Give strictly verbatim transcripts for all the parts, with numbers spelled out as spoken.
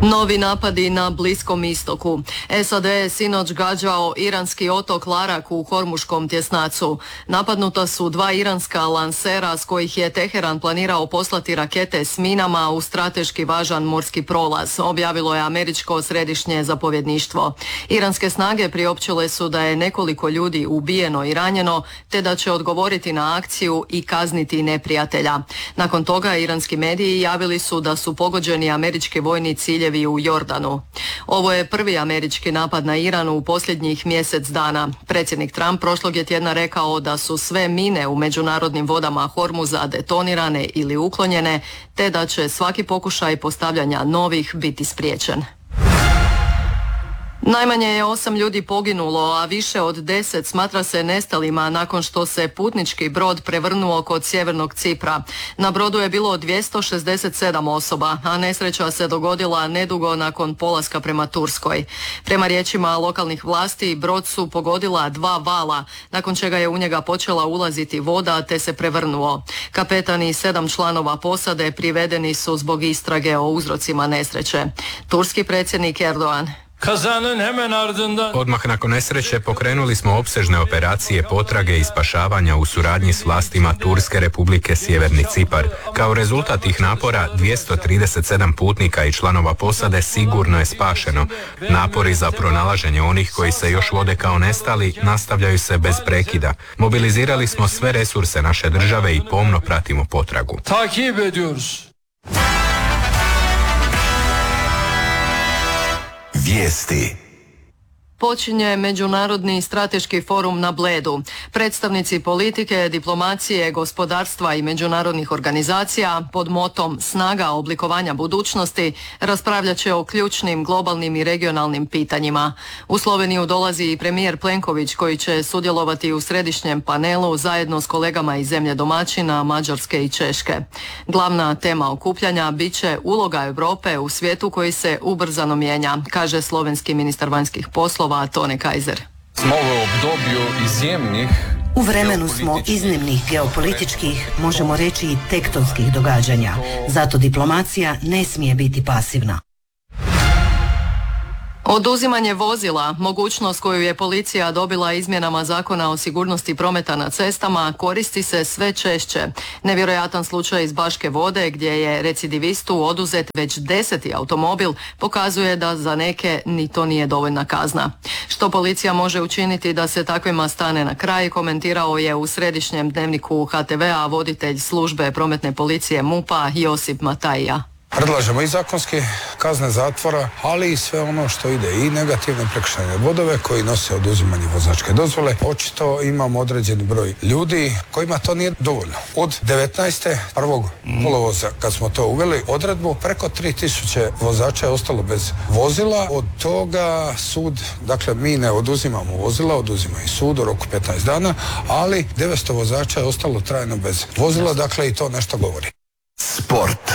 Novi napadi na Bliskom istoku. S A D je sinoć gađao iranski otok Larak u Hormuškom tjesnacu. Napadnuta su dva iranska lansera s kojih je Teheran planirao poslati rakete s minama u strateški važan morski prolaz, objavilo je američko središnje zapovjedništvo. Iranske snage priopćile su da je nekoliko ljudi ubijeno i ranjeno, te da će odgovoriti na akciju i kazniti neprijatelja. Nakon toga iranski mediji javili su da su pogođeni američki vojni ciljevi u Jordanu. Ovo je prvi američki napad na Iran u posljednjih mjesec dana. Predsjednik Trump prošlog je tjedna rekao da su sve mine u međunarodnim vodama Hormuza detonirane ili uklonjene, te da će svaki pokušaj postavljanja novih biti spriječen. Najmanje je osam ljudi poginulo, a više od deset smatra se nestalima nakon što se putnički brod prevrnuo kod sjevernog Cipra. Na brodu je bilo dvjesto šezdeset sedam osoba, a nesreća se dogodila nedugo nakon polaska prema Turskoj. Prema riječima lokalnih vlasti, brod su pogodila dva vala, nakon čega je u njega počela ulaziti voda te se prevrnuo. Kapetan i sedam članova posade privedeni su zbog istrage o uzrocima nesreće. Turski predsjednik Erdogan: Odmah nakon nesreće pokrenuli smo opsežne operacije potrage i spašavanja u suradnji s vlastima Turske Republike Sjeverni Cipar. Kao rezultat tih napora dvjesto trideset sedam putnika i članova posade sigurno je spašeno. Napori za pronalaženje onih koji se još vode kao nestali nastavljaju se bez prekida. Mobilizirali smo sve resurse naše države i pomno pratimo potragu. Takip ediyoruz. Vijesti. Počinje Međunarodni strateški forum na Bledu. Predstavnici politike, diplomacije, gospodarstva i međunarodnih organizacija pod motom Snaga oblikovanja budućnosti raspravljat će o ključnim globalnim i regionalnim pitanjima. U Sloveniju dolazi i premijer Plenković koji će sudjelovati u središnjem panelu zajedno s kolegama iz zemlje domaćina, Mađarske i Češke. Glavna tema okupljanja bit će uloga Europe u svijetu koji se ubrzano mijenja, kaže slovenski ministar vanjskih poslova Tone Kajzer. Smo u obdobju izjemnih U vremenu smo iznimnih geopolitičkih, možemo reći i tektonskih događanja. Zato diplomacija ne smije biti pasivna. Oduzimanje vozila, mogućnost koju je policija dobila izmjenama Zakona o sigurnosti prometa na cestama, koristi se sve češće. Nevjerojatan slučaj iz Baške Vode, gdje je recidivistu oduzet već deseti automobil, pokazuje da za neke ni to nije dovoljna kazna. Što policija može učiniti da se takvima stane na kraj, komentirao je u središnjem dnevniku H T V-a voditelj službe prometne policije MUP-a Josip Matajija. Predlažemo i zakonske kazne zatvora, ali i sve ono što ide i negativne prekršajne bodove koji nose oduzimanje vozačke dozvole. Očito imamo određeni broj ljudi kojima to nije dovoljno. Od devetnaeste prvog kolovoza kad smo to uveli odredbu, preko tri tisuće vozača je ostalo bez vozila. Od toga sud, dakle mi ne oduzimamo vozila, oduzima i sud u roku petnaest dana, ali devetsto vozača je ostalo trajno bez vozila, dakle i to nešto govori. Sport.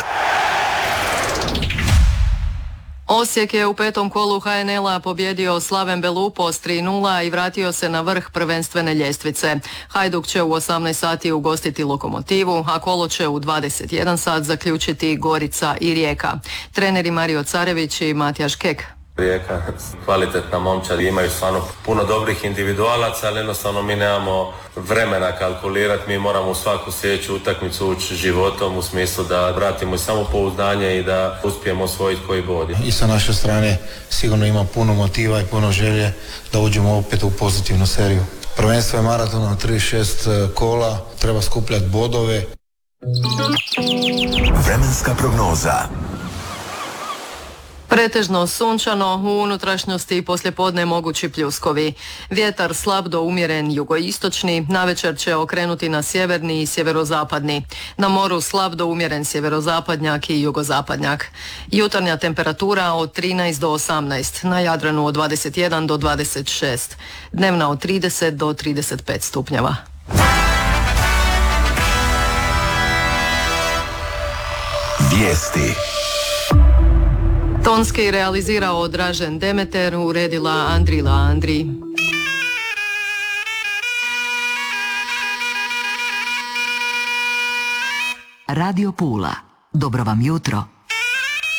Osijek je u petom kolu H N L-a pobjedio Slaven Belupo s tri nula i vratio se na vrh prvenstvene ljestvice. Hajduk će u osamnaest sati ugostiti Lokomotivu, a kolo će u dvadeset jedan sat zaključiti Gorica i Rijeka. Treneri Mario Carević i Matijaš Kek. Rijeka, kvalitetna momčad, imaju stvarno puno dobrih individualaca, ali jednostavno mi nemamo vremena kalkulirati, mi moramo u svaku sljedeću utakmicu ući životom u smislu da vratimo i samopouzdanje i da uspijemo osvojiti koji bod. I sa naše strane sigurno ima puno motiva i puno želje da uđemo opet u pozitivnu seriju. Prvenstvo je maraton na trideset šest kola, treba skupljati bodove. Vremenska prognoza. Pretežno sunčano, u unutrašnjosti i poslijepodne mogući pljuskovi. Vjetar slab do umjeren jugoistočni, navečer će okrenuti na sjeverni i sjeverozapadni. Na moru slab do umjeren sjeverozapadnjak i jugozapadnjak. Jutarnja temperatura od trinaest do osamnaest, na Jadranu od dvadeset jedan do dvadeset šest, dnevna od trideset do trideset pet stupnjeva. Vijesti. Tonski realizirao Dražen Demeter, uredila Andrila Andri. Radio Pula. Dobro vam jutro.